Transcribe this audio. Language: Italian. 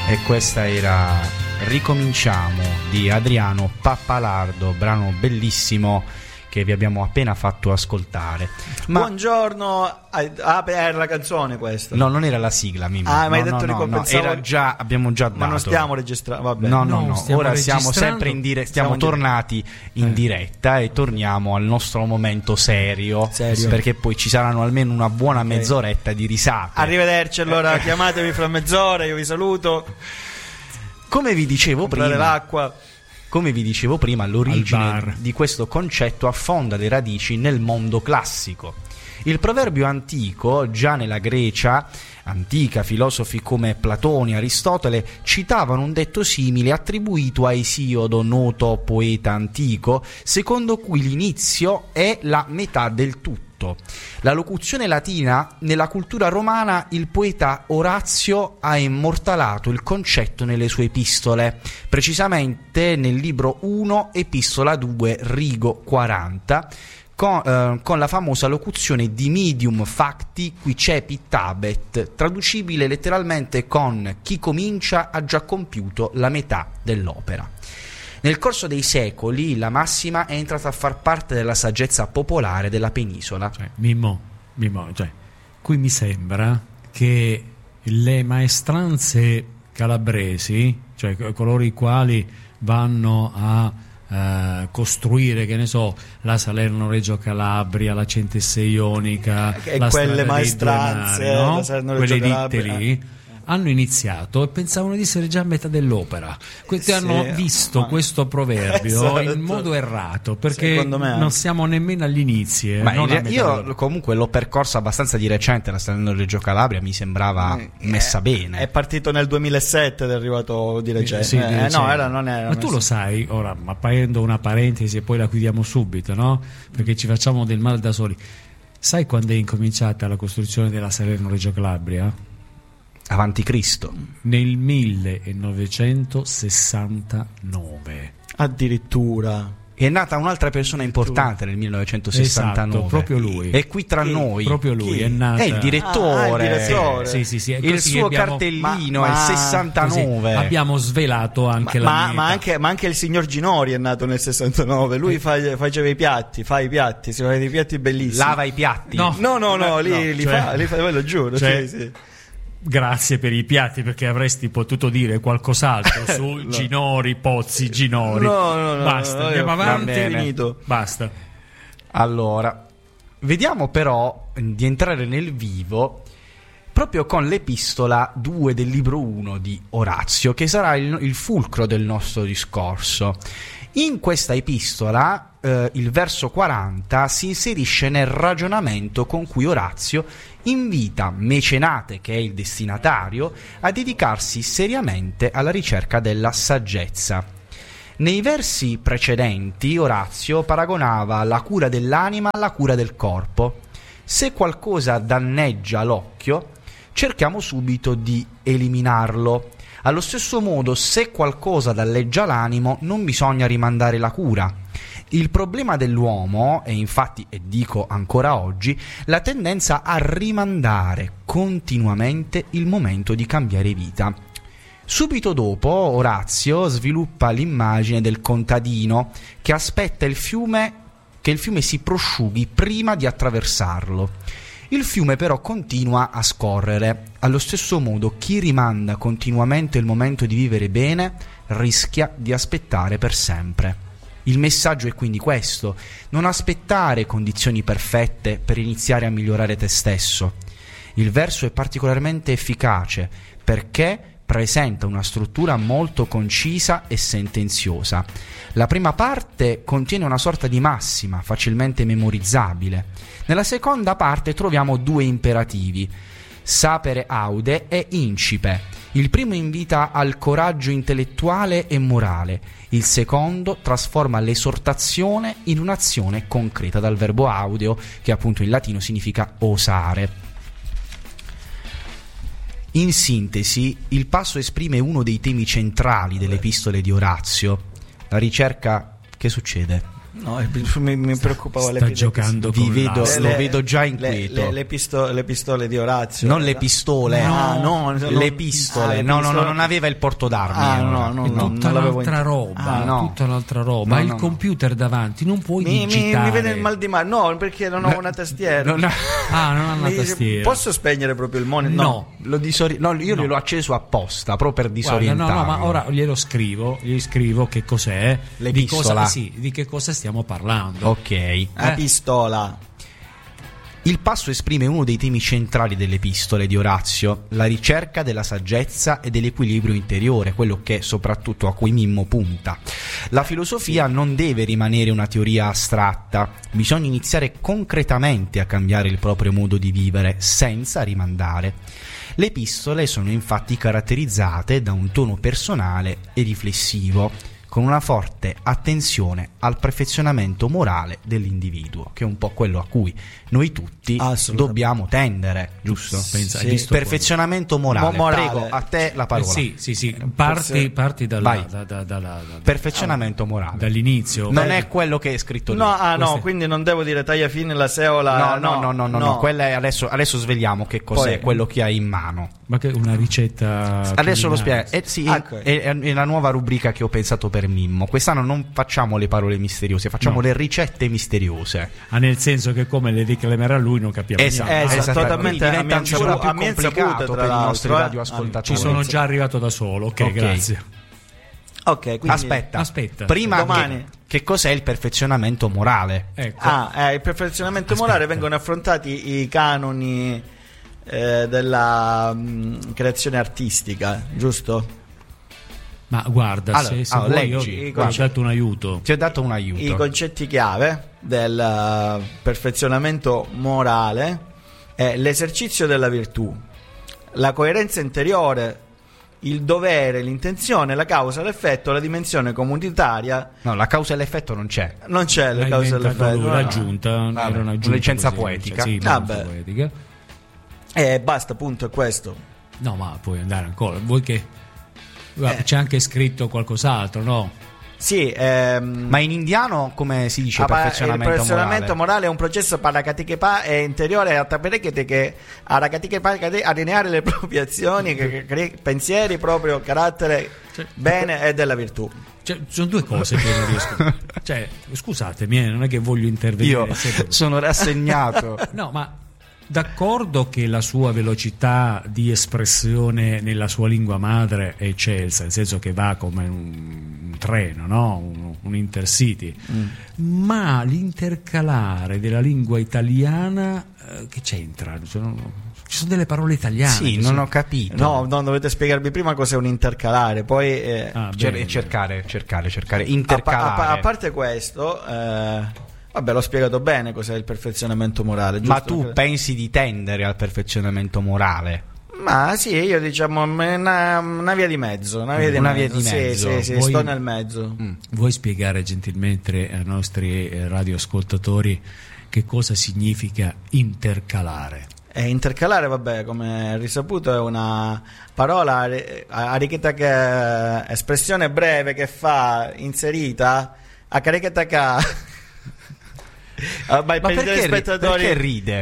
E questa era Ricominciamo di Adriano Pappalardo, brano bellissimo che vi abbiamo appena fatto ascoltare. Ma buongiorno. Era la canzone questa? No, non era la sigla, Mimmo. Ma hai detto no, era già, abbiamo già dato. Ma non stiamo registrando, vabbè. No, ora siamo sempre in diretta, siamo tornati in diretta e torniamo al nostro momento serio. Perché poi ci saranno almeno una buona mezz'oretta di risate. Arrivederci, allora chiamatemi fra mezz'ora, io vi saluto. Come vi dicevo prima, l'origine di questo concetto affonda le radici nel mondo classico. Il proverbio antico, già nella Grecia antica, filosofi come Platone e Aristotele citavano un detto simile attribuito a Esiodo, noto poeta antico, secondo cui l'inizio è la metà del tutto. La locuzione latina, nella cultura romana il poeta Orazio ha immortalato il concetto nelle sue epistole, precisamente nel libro 1, epistola 2, rigo 40, con la famosa locuzione dimidium facti qui cepit habet, traducibile letteralmente con chi comincia ha già compiuto la metà dell'opera. Nel corso dei secoli la massima è entrata a far parte della saggezza popolare della penisola. Mimmo, qui mi sembra che le maestranze calabresi, cioè coloro i quali vanno a costruire, che ne so, la Salerno-Reggio Calabria, la Centesse Ionica, la quelle maestranze, no? Quelle ditte lì, hanno iniziato e pensavano di essere già a metà dell'opera. Hanno visto questo proverbio in modo errato, perché non siamo nemmeno agli inizi. Io comunque l'ho percorsa abbastanza di recente, la Salerno-Reggio Calabria mi sembrava messa bene. È partito nel 2007 ed è arrivato di recente. Non era. Ma tu lo sai, ora, aprendo una parentesi e poi la chiudiamo subito, no? Perché ci facciamo del male da soli. Sai quando è incominciata la costruzione della Salerno-Reggio Calabria? Avanti Cristo, nel 1969 addirittura. È nata un'altra persona importante nel 1969. Esatto, proprio lui. È qui tra noi. Proprio lui è nato. È il direttore. Sì. Il suo cartellino è il 69. Abbiamo svelato anche la ma anche il signor Ginori è nato nel 69. Lui faceva i piatti, si fa dei piatti bellissimi. Lava i piatti? No, li fa, ve lo giuro. Sì. Grazie per i piatti, perché avresti potuto dire qualcos'altro su Ginori, Pozzi, Ginori. No, basta, andiamo avanti. Finito. Basta. Allora, vediamo però di entrare nel vivo proprio con l'epistola 2 del libro 1 di Orazio, che sarà il fulcro del nostro discorso. In questa epistola il verso 40 si inserisce nel ragionamento con cui Orazio invita Mecenate, che è il destinatario, a dedicarsi seriamente alla ricerca della saggezza. Nei versi precedenti Orazio paragonava la cura dell'anima alla cura del corpo. Se qualcosa danneggia l'occhio, cerchiamo subito di eliminarlo. Allo stesso modo, se qualcosa danneggia l'animo, non bisogna rimandare la cura. Il problema dell'uomo, e infatti, e dico ancora oggi, la tendenza a rimandare continuamente il momento di cambiare vita. Subito dopo, Orazio sviluppa l'immagine del contadino che aspetta che il fiume si prosciughi prima di attraversarlo. Il fiume però continua a scorrere. Allo stesso modo, chi rimanda continuamente il momento di vivere bene rischia di aspettare per sempre. Il messaggio è quindi questo: non aspettare condizioni perfette per iniziare a migliorare te stesso. Il verso è particolarmente efficace perché presenta una struttura molto concisa e sentenziosa. La prima parte contiene una sorta di massima facilmente memorizzabile. Nella seconda parte troviamo due imperativi: sapere aude e incipe. Il primo invita al coraggio intellettuale e morale, il secondo trasforma l'esortazione in un'azione concreta, dal verbo audeo, che appunto in latino significa osare. In sintesi, il passo esprime uno dei temi centrali delle epistole di Orazio: la ricerca. Che succede? No, mi preoccupava Sta giocando con l'asso. Lo vedo già inquieto. le pistole di Orazio. Non le pistole, le pistole. No, non aveva il porto d'armi. È tutta un'altra roba. Tutta un'altra roba. Hai il computer davanti, non puoi digitare. Mi viene il mal di mano. No, perché non ho una tastiera. non ha una tastiera. Posso spegnere proprio il monitor? No. Io gliel'ho acceso apposta proprio per disorientarlo. No, ma ora gli scrivo che cos'è, le pistola. Di che cosa stiamo parlando. Ok. La pistola. Il passo esprime uno dei temi centrali delle epistole di Orazio, la ricerca della saggezza e dell'equilibrio interiore, quello che soprattutto a cui Mimmo punta. La filosofia non deve rimanere una teoria astratta, bisogna iniziare concretamente a cambiare il proprio modo di vivere senza rimandare. Le epistole sono infatti caratterizzate da un tono personale e riflessivo, con una forte attenzione al perfezionamento morale dell'individuo, che è un po' quello a cui noi tutti dobbiamo tendere, giusto? Sì. Perfezionamento morale. Prego, a te la parola. Sì. Parti dalla perfezionamento morale. Dall'inizio. Non è quello che è scritto lì. No, quindi non devo dire taglia fine la seola. No. Quella è adesso sveliamo che cos'è. Poi, quello che hai in mano. Ma che una ricetta. Adesso lo spiego. È la nuova rubrica che ho pensato per Mimmo. Quest'anno non facciamo le parole misteriose, facciamo le ricette misteriose. Nel senso che come le declamerà lui non capiamo niente. Totalmente diventa ancora più complicato per i nostri Ci radioascoltatori. sono già arrivato da solo. Ok, grazie. Ok, quindi aspetta. Prima domani. Che cos'è il perfezionamento morale? Ecco. Il perfezionamento morale vengono affrontati i canoni della creazione artistica, giusto? Ma guarda, se vuoi, leggi, io ti ho dato un aiuto. Ti ho dato un aiuto. I concetti chiave del perfezionamento morale è l'esercizio della virtù, la coerenza interiore, il dovere, l'intenzione, la causa, l'effetto, la dimensione comunitaria. No, la causa e l'effetto non c'è. Non c'è la causa e l'effetto. L'aggiunta, era una licenza poetica. Sì, poetica. Basta, appunto, è questo. No, ma puoi andare ancora. Vuoi che c'è anche scritto qualcos'altro, no? Sì, ma in indiano come si dice perfezionamento morale? Il perfezionamento morale è un processo parakatikepa e interiore che allineare le proprie azioni, pensieri, proprio carattere, bene e della virtù. Sono due cose che non riesco. Scusatemi, non è che voglio intervenire. Io sono rassegnato. No, ma d'accordo che la sua velocità di espressione nella sua lingua madre è eccelsa, nel senso che va come un treno, no? Un intercity, ma l'intercalare della lingua italiana che c'entra? Ci sono delle parole italiane. Sì, non ho capito. No, dovete spiegarmi prima cos'è un intercalare, poi cercare intercalare. A parte questo, vabbè, l'ho spiegato bene cos'è il perfezionamento morale, giusto? Ma tu pensi di tendere al perfezionamento morale? Ma sì, io diciamo una via di mezzo. Una via di mezzo. Sì, sto nel mezzo. Vuoi spiegare gentilmente ai nostri radioascoltatori che cosa significa intercalare? Intercalare, vabbè, come risaputo, è una parola espressione breve che fa inserita a carichetta. Ma perché ride?